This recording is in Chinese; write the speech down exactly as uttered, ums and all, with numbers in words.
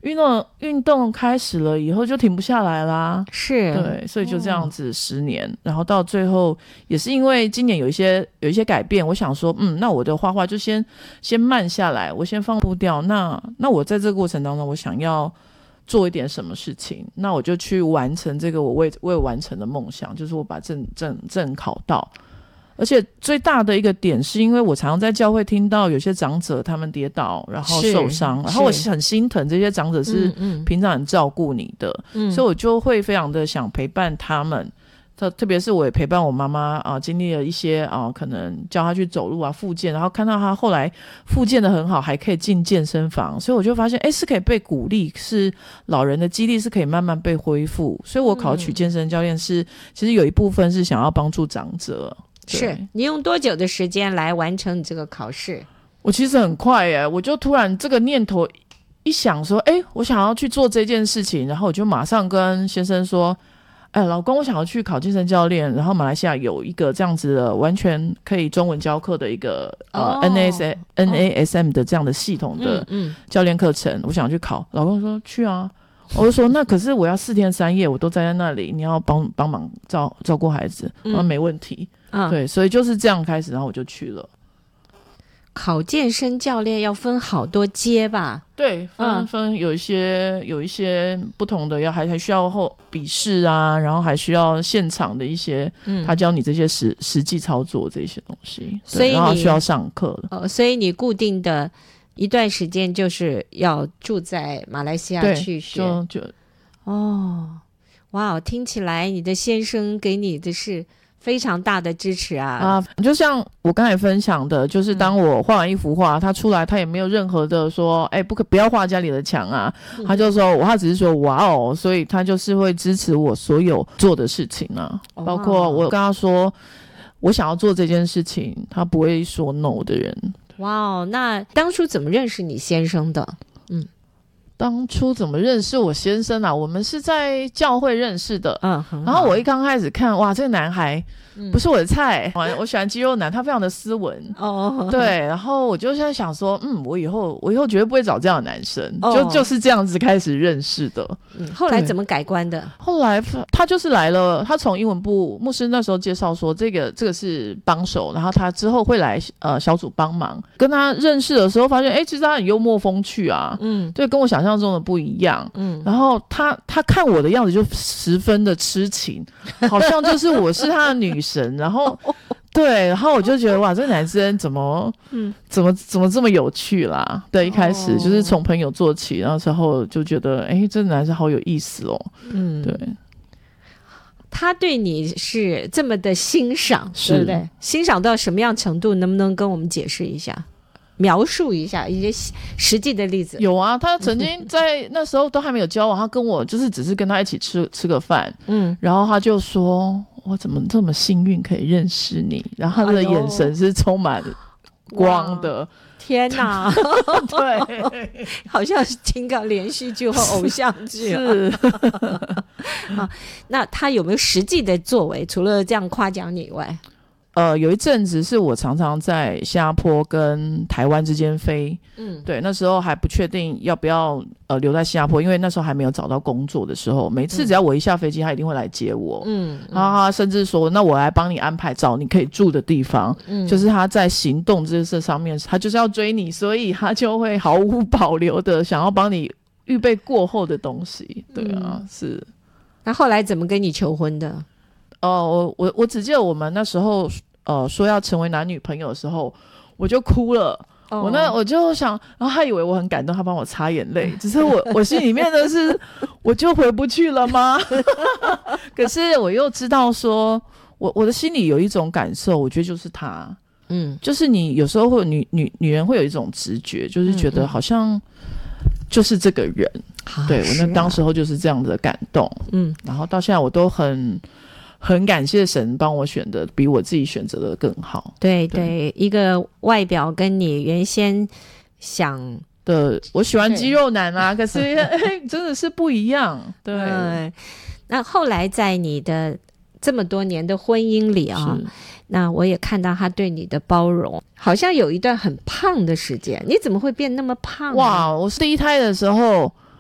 运动运动开始了以后就停不下来啦， 是， 对，所以就这样子十年、哦、然后到最后也是因为今年有一些有一些改变，我想说嗯，那我的画画就先先慢下来，我先放步调，那那我在这个过程当中我想要做一点什么事情，那我就去完成这个我未未完成的梦想，就是我把证证证考到。而且最大的一个点是因为我常常在教会听到有些长者他们跌倒然后受伤，然后我很心疼这些长者是平常很照顾你的、嗯嗯、所以我就会非常的想陪伴他们，特特别是我也陪伴我妈妈啊，经历了一些啊，可能教她去走路啊复健，然后看到她后来复健的很好，还可以进健身房，所以我就发现哎，是可以被鼓励，是老人的肌力是可以慢慢被恢复，所以我考取健身教练是、嗯、其实有一部分是想要帮助长者。 是你用多久的时间来完成你这个考试？ 我其实很快耶，我就突然这个念头一想说哎，我想要去做这件事情，然后我就马上跟先生说哎，老公我想要去考健身教练，然后马来西亚有一个这样子的完全可以中文教课的一个、哦、呃 N A S N A S M 的这样的系统的教练课程、嗯嗯、我想去考，老公说去啊，我就说那可是我要四天三夜我都待在那里，你要帮帮忙照照顾孩子，我说没问题、嗯、对，所以就是这样开始，然后我就去了。 考健身教练要分好多阶吧？ 对，分、嗯、分有一些有一些不同的，要还还需要后笔试啊，然后还需要现场的一些、嗯、他教你这些实实际操作这些东西，所以然后需要上课了、 哦、所以你固定的一段时间就是要住在马来西亚去学， 就就哦，哇，听起来你的先生给你的是非常大的支持啊！ 啊，就像我刚才分享的，就是当我画完一幅画，他出来他也没有任何的说，哎，不可不要画家里的墙啊，他就说，他只是说哇哦，所以他就是会支持我所有做的事情啊，包括我跟他说我想要做这件事情，他不会说 no 的人。 哇哦，那当初怎么认识你先生的？嗯。 当初怎么认识我先生啊？我们是在教会认识的， 嗯， 然后我一刚开始看，哇，这个男孩不是我的菜，嗯、我喜欢肌肉男，他非常的斯文，哦，对，然后我就在想说，嗯，我以后我以后绝对不会找这样的男生，哦、就就是这样子开始认识的。 嗯，后来怎么改观的？ 后来他就是来了，他从英文部牧师那时候介绍说，这个这个是帮手，然后他之后会来呃小组帮忙。跟他认识的时候，发现哎，其实他很幽默风趣啊，嗯，对，跟我想象中的不一样，嗯，然后他他看我的样子就十分的痴情，好像就是我是他的女神，然后对，然后我就觉得哇，这个男生怎么嗯怎么怎么这么有趣啦？对，一开始就是从朋友做起，然后之后就觉得哎，这个男生好有意思哦，嗯，对。 他对你是这么的欣赏，对不对？欣赏到什么样程度？能不能跟我们解释一下？描述一下一些实际的例子。 有啊，他曾经在那时候都还没有交往，他跟我就是只是跟他一起吃吃个饭，嗯，然后他就说我怎么这么幸运可以认识你，然后他的眼神是充满光的， 天哪对， 好像是听个连续剧或偶像剧是啊。那他有没有实际的作为，除了这样夸奖你以外？ 呃，有一阵子是我常常在新加坡跟台湾之间飞，嗯，对，那时候还不确定要不要呃留在新加坡，因为那时候还没有找到工作的时候，每次只要我一下飞机，他一定会来接我，嗯，然后他甚至说，那我来帮你安排找你可以住的地方，嗯，就是他在行动这事上面，他就是要追你，所以他就会毫无保留的想要帮你预备过后的东西，对啊，嗯、是。 那后来怎么跟你求婚的？ 哦，我我我只记得我们那时候呃说要成为男女朋友的时候，我就哭了。Oh. 我那我就想，然后他以为我很感动，他帮我擦眼泪。只是我我心里面的是，我就回不去了吗？可是我又知道说，我我的心里有一种感受，我觉得就是他，嗯，就是你有时候会女女女人会有一种直觉，就是觉得好像就是这个人。嗯、对、啊、我那当时候就是这样的感动，嗯，然后到现在我都很。很感谢神帮我选的比我自己选择的更好。 对 对, 对，一个外表跟你原先想的，我喜欢肌肉男啊，可是真的是不一样。对、嗯， 那后来在你的这么多年的婚姻里啊，那我也看到他对你的包容，好像有一段很胖的时间，你怎么会变那么胖、啊？ 哇，我第一胎的时候